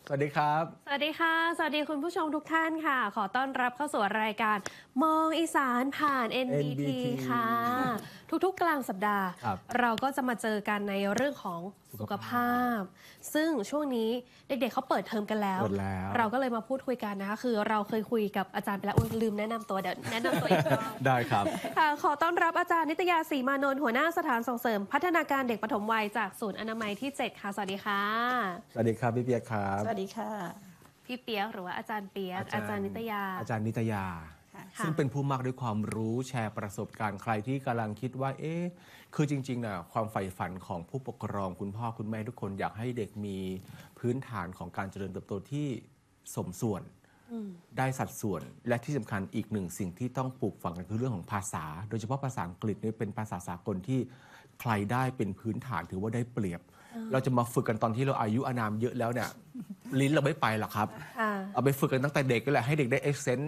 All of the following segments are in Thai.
สวัสดีครับสวัสดีค่ะสวัสดีคุณผู้ชมทุกท่านค่ะขอต้อนรับเข้าสู่รายการมองอีสานผ่าน NBT NBT ค่ะทุกๆกลางสัปดาห์ครับเราก็จะมาเจอกันในเรื่องของสุขภาพซึ่งช่วงนี้เด็กๆเขาเปิดเทอมกันแล้วเปิดแล้วเราก็เลยมาพูดคุยกันนะคะคือเราเคยคุยกับอาจารย์ไปแล้วลืมแนะนำตัวเดี๋ยวแนะนำตัวอีกรอบได้ครับค่ะขอต้อนรับอาจารย์นิตยาศรีมานนท์หัวหน้าสถานส่งเสริมพัฒนาการเด็กปฐมวัยจากศูนย์อนามัยที่ 7 ค่ะสวัสดีค่ะสวัสดีครับพี่เปียกครับสวัสดีค่ะพี่เปียกหรือว่าอาจารย์เปียกอาจารย์นิตยาอาจารย์นิตยาค่ะซึ่งเป็นผู้มากด้วยความรู้แชร์ประสบการณ์ใครที่กำลังคิดว่าคือจริงๆนะความใฝ่ฝันของผู้ปกครองคุณพ่อคุณแม่ทุกคนอยากให้เด็กมีพื้นฐานของการเจริญเติบโตที่สมส่วนได้สัดส่วนและที่สำคัญอีกหนึ่งสิ่งที่ต้องปลูกฝังกันคือเรื่องของภาษา โดยเฉพาะภาษาอังกฤษนี่เป็นภาษาสากลที่ใครได้เป็นพื้นฐานถือว่าได้เปรียบ เราจะมาฝึกกันตอนที่เราอายุอานามเยอะแล้วเนี่ยลิ้นเราไม่ไปหรอกครับ เอาไปฝึกกันตั้งแต่เด็กก็แหละให้เด็กได้ accent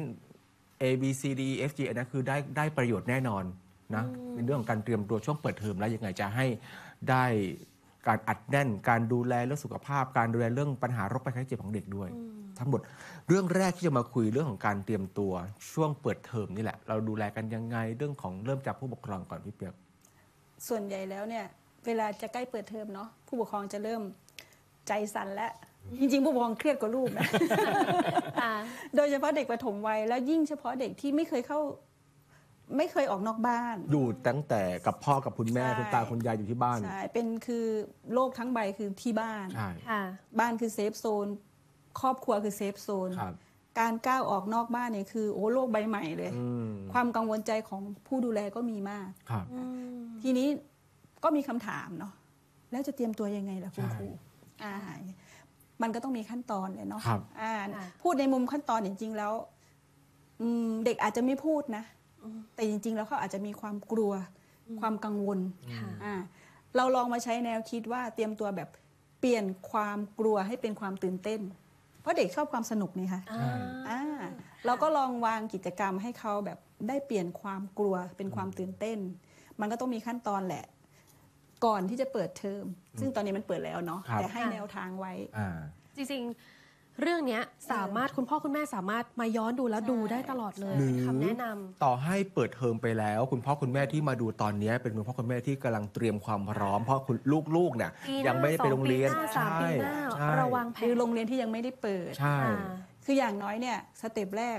A B C D E F G อันนั้นคือได้ประโยชน์แน่นอนนะในเรื่องของการเตรียมตัวช่วงเปิดเทอมแล้วยังไงจะให้ได้การอัดแน่นการดูแลเรื่องสุขภาพการดูแลเรื่องปัญหาโรคภัยไข้เจ็บของเด็กด้วย ทั้งหมดเรื่องแรกที่จะมาคุยเรื่องของการเตรียมตัวช่วงเปิดเทอมนี่แหละเราดูแลกันยังไงเรื่องของเริ่มจากผู้ปกครองก่อนพี่เปียกส่วนใหญ่แล้วเนี่ยเวลาจะใกล้เปิดเทอมเนาะผู้ปกครองจะเริ่มใจสั่นแล้วจริงๆผู้ปกครองเครียดกว่าลูกนะ โดยเฉพาะเด็กประถมวัยแล้วยิ่งเฉพาะเด็กที่ไม่เคยออกนอกบ้านอยู่ตั้งแต่กับพ่อกับคุณแม่ใช่คุณตาคุณยายอยู่ที่บ้านใช่เป็นคือโลกทั้งใบคือที่บ้านใช่ค่ะบ้านคือเซฟโซนครอบครัวคือเซฟโซนครับการก้าวออกนอกบ้านเนี่ยคือโอ้โลกใบใหม่เลยอืมความกังวลใจของผู้ดูแลก็มีมากครับทีนี้ก็มีคำถามเนาะแล้วจะเตรียมตัวยังไงล่ะคุณครูมันก็ต้องมีขั้นตอนเลยเนาะครับพูดในมุมขั้นตอนจริงๆแล้วเด็กอาจจะไม่พูดนะแต่จริงๆแล้วเขาอาจจะมีความกลัวความกังวลค่ะเราลองมาใช้แนวคิดว่าเตรียมตัวแบบเปลี่ยนความกลัวให้เป็นความตื่นเต้น เพราะเด็กชอบความสนุกนี่ค่ะ เราก็ลองวางกิจกรรมให้เขาแบบได้เปลี่ยนความกลัวเป็นความตื่นเต้น มันก็ต้องมีขั้นตอนแหละ ก่อนที่จะเปิดเทอมซึ่งตอนนี้มันเปิดแล้วเนาะครับแต่ให้แนวทางไว้อ่าจริงๆ เรื่องเนี้ยสามารถคุณพ่อคุณแม่สามารถมาย้อนดูแล้วดูได้ตลอดเลยหรือเป็นคำแนะนต่อให้เปิดเทอมไปแล้ว คุณพ่อคุณแม่ที่มาดูตอนนี้เป็นคุณพ่อคุณแม่ที่กำลังเตรียมความพร้อมเพราะคุณลูกๆเนี่ยำปีหน้ายังไม่ได้ไปโรงเรียน 2 ปีหน้าสามปีหน้าใช่ระวังแผคือน โรงเรียนที่ยังไม่ได้เปิดใช่คืออย่างน้อยเนี่ยสเต็ปแรก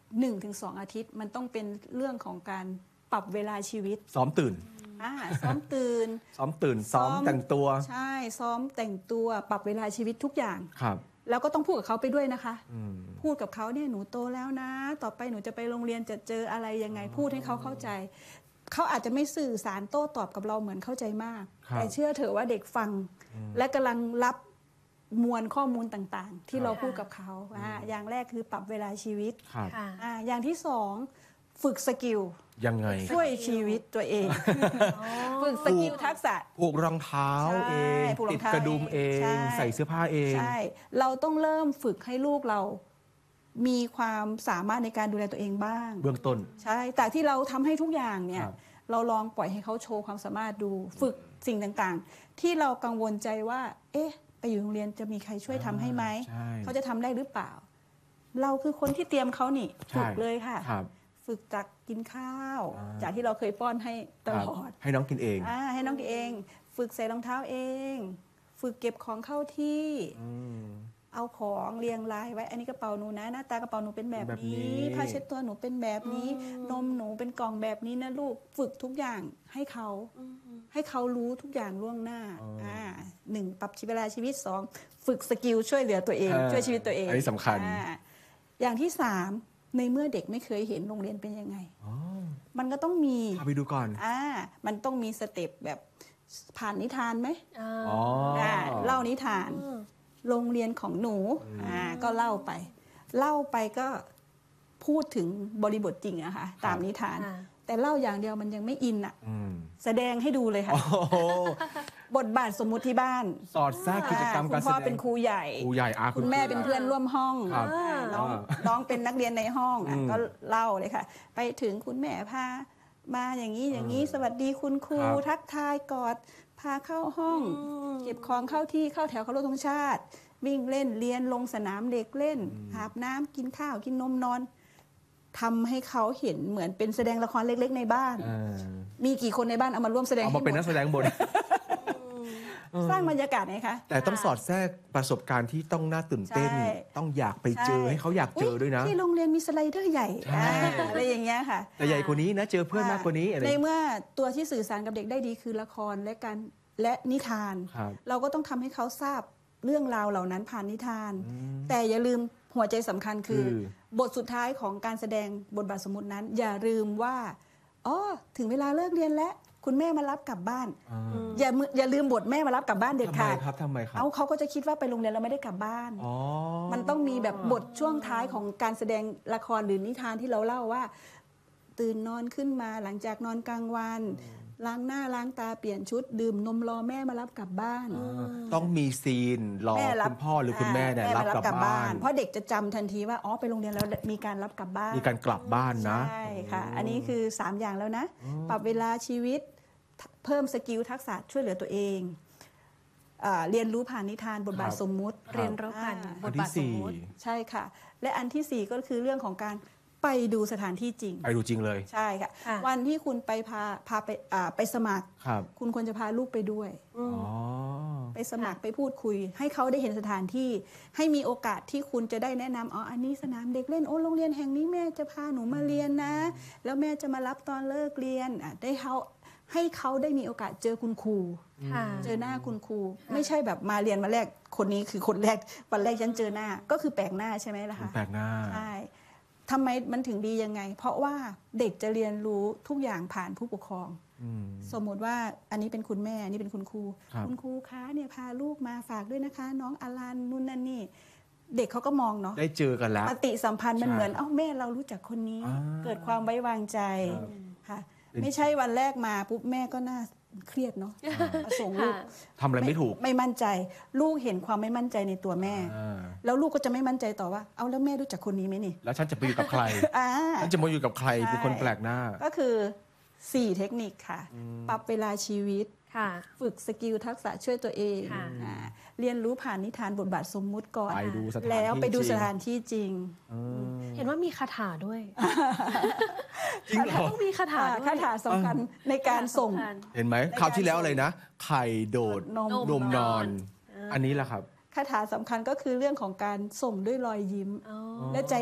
1-2 อาทิตย์ มันต้องเป็นเรื่องของการปรับเวลาชีวิตซ้อมตื่นซ้อมตื่นซ้อมตื่น ซ้อมแต่งตัวใช่ซ้อมแต่งตัวปรับเวลาชีวิตทุกอย่างครับแล้วก็ต้องพูดกับเขาไปด้วยนะคะอืมพูดกับเขาเนี่ยหนูโตแล้วนะ ต่อไปหนูจะไปโรงเรียนจะเจออะไรยังไง พูดให้เขาเข้าใจ เขาอาจจะไม่สื่อสารโต้ตอบกับเราเหมือนเข้าใจมากครับแต่เชื่อเถอะว่าเด็กฟัง และกำลังรับมวลข้อมูลต่างๆ ที่เราพูดกับเขาอย่างแรกคือปรับเวลาชีวิตครับค่ะอย่างที่สองฝึกสกิลยังไงช่วยชีวิตตัวเอง ฝึกสกิลทักษะผูกรองเท้าเองใช่ผูกรติอดงเท้ากระดุมเองใช่ใส่เสื้อผ้าเองใช่ เราต้องเริ่มฝึกให้ลูกเรา มีความสามารถในการดูแลตัวเองบ้างเบื้องต้นใช่ แต่ที่เราทำให้ทุกอย่างเนี่ยครับเราลองปล่อยให้เขาโชว์ความสามารถดู ฝึกสิ่งต่างๆ ที่เรากังวลใจว่า เอ๊ะ ไปอยู่โรงเรียนจะมีใครช่วยทำให้ไหมใช่เขาจะทำได้หรือเปล่า เราคือคนที่เตรียมเขานี่ ฝึกใช่เลยค่ะครับฝึกจากกินข้าวอ่าจากที่เราเคยป้อนให้ตลอดให้น้องกินเองให้น้องเอง ฝึกใส่รองเท้าเอง ฝึกเก็บของเข้าที่อืมเอาของเรียงรายไว้ อันนี้กระเป๋าหนูนะ หน้าตากระเป๋าหนูเป็นแบบแบบนี้นี้ ผ้าเช็ดตัวหนูเป็นแบบนี้ นมหนูเป็นกล่องแบบนี้นะลูก ฝึกทุกอย่างให้เขารู้ทุกอย่างล่วงหน้าหนึ่งปรับเวลาชีวิตสองฝึกสกิลช่วยเหลือตัวเอง ช่วยชีวิตตัวเองอันนี้สำคัญอย่างที่สามในเมื่อเด็กไม่เคยเห็นโรงเรียนเป็นยังไง มันก็ต้องมีพาไปดูก่อนมันต้องมีสเต็ปแบบผ่านนิทานไหมอ๋อเล่านิทาน โรงเรียนของหนูก็เล่าไปก็พูดถึงบริบทจริงอะค่ะตามนิทาน แต่เล่าอย่างเดียวมันยังไม่อินอะอืมแสดงให้ดูเลยค่ะโอ้โหบทบาทสมมุติที่บ้านสอดแทรกกิจกรรมคุการณแสพ่อดงเป็นครูใหญ่ครูใหญ่อาคุณแม่เป็นเพื่อนร่วมห้องครับน้องเป็นนักเรียนในห้องอืมก็เล่าเลยค่ะ ไปถึงคุณแม่พามาอย่างนี้สวัสดีคุณครูครับทักทายกอดพาเข้าห้อง เก็บของเข้าที่เข้าแถวเคารพธงชาติ วิ่งเล่นเรียนลงสนามเด็กเล่นอาบน้ำกินข้าวกินนมนอนทำให้เขาเห็นเหมือนเป็นแสดงละครเล็กๆในบ้าน มีกี่คนในบ้านเอามาร่วมแสดงเอามาเป็นนักแสดงบทสร้างบรรยากาศไงคะแต่ต้องสอดแทรกประสบการณ์ที่ต้องน่าตื่นเต้นใช่ต้องอยากไปเจอให้เขาอยากเจอด้วยนะที่โรงเรียนมีสไลเดอร์ใหญ่ใช่อะไรอย่างเงี้ยค่ะแต่ใหญ่กว่านี้นะเจอเพื่อนมากกว่านี้อะไรในเมื่อตัวที่สื่อสารกับเด็กได้ดีคือละครและนิทานครับเราก็ต้องทำให้เขาทราบเรื่องราวเหล่านั้นผ่านนิทาน แต่อย่าลืมหัวใจสำคัญคือ บทสุดท้ายของการแสดงบทบาทสมมุตินั้น อย่าลืมว่าอ๋อถึงเวลาเลิกเรียนแล้วคุณแม่มารับกลับบ้าน อย่าลืมบทแม่มารับกลับบ้านเด็ดทำไมขาดครับทำไมครับเอาเขาก็จะคิดว่าไปโรงเรียนเราไม่ได้กลับบ้านอ๋อมันต้องมีแบบบทช่วงท้ายของการแสดงละครหรือนิทานที่เราเล่าว่า ตื่นนอนขึ้นมาหลังจากนอนกลางวันล้างหน้าล้างตาเปลี่ยนชุด ดื่มนมรอแม่มารับกลับบ้านต้องมีซีนรอแม่รับคุณพ่อหรือคุณแม่เนี่ยรับกลับบ้านเพราะเด็กจะจำทันทีว่าอ๋อไปโรงเรียนแล้วมีการรับกลับบ้านมีการกลับบ้านนะใช่ค่ะ อันนี้คือ 3 อย่างแล้วนะ ปรับเวลาชีวิตเพิ่มสกิลทักษะช่วยเหลือตัวเองเรียนรู้ผ่านนิทานบทบาทสมมุติเรียนรู้ผ่านบอัทนบาที่ทสมมุติใช่ค่ะ และอันที่ 4 ก็คือเรื่องของการไปดูสถานที่จริงไปดูจริงเลยใช่ค่ะค่ะวันที่คุณไปพาไปสมัครครับคุณควรจะพาลูกไปด้วยอ๋อไปสมัครไปพูดคุย ให้เขาได้เห็นสถานที่ ให้มีโอกาสที่คุณจะได้แนะนำอ๋ออันนี้สนามเด็กเล่นโอ้โรงเรียนแห่งนี้แม่จะพาหนูมาเรียนนะ แล้วแม่จะมารับตอนเลิกเรียนให้เขาได้มีโอกาสเจอคุณครูค่ะเจอหน้าคุณครู ไม่ใช่แบบมาเรียนมาแรกคนนี้คือคนแรกวันแรกฉันเจอหน้าก็คือแปลกหน้าใช่ไหมล่ะคะแปลกหน้าใช่ทำไมมันถึงดียังไง เพราะว่าเด็กจะเรียนรู้ทุกอย่างผ่านผู้ปกครอง สมมติว่าอันนี้เป็นคุณแม่อันนี้เป็นคุณครูครับคุณครูคะเนี่ยพาลูกมาฝากด้วยนะคะ น้องอลันนู่นนั่นนี่ เด็กเขาก็มองเนาะได้เจอกันแล้วปฏิสัมพันธ์มันใช่เหมือนเอ้าแม่เรารู้จักคนนี้อ่าเกิดความไว้วางใจค่ะ ไม่ใช่วันแรกมาปุ๊บแม่ก็น่าเครียดเนาะมาส่งลูกทำอะไรไม่ถูกไม่มั่นใจ ลูกเห็นความไม่มั่นใจในตัวแม่อ่าแล้วลูกก็จะไม่มั่นใจต่อว่าเอาแล้วแม่รู้จักคนนี้ไหมนี่แล้วฉันจะไปอยู่กับใครอ่าฉันจะมาอยู่กับใครใช่เป็นคนแปลกหน้าก็คือ 4 เทคนิคค่ะ ปรับเวลาชีวิตค่ะฝึกสกิลทักษะช่วยตัวเองค่ะเรียนรู้ผ่านนิทานบทบาทสมมุติก่อนไปดูสถานที่แล้วไปดูจริงสถานที่จริงเห็นว่ามีคาถาด้วยจริงเหรอต้องมีคาถาด้วยคาถาสำคัญในการส่งสำคัญเห็นไหมคราวที่แล้วอะไรนะ ไข่โดดนมนมนอน อันนี้แหละครับคาถาสำคัญก็คือเรื่องของการส่งด้วยรอยยิ้มอ๋อและใจ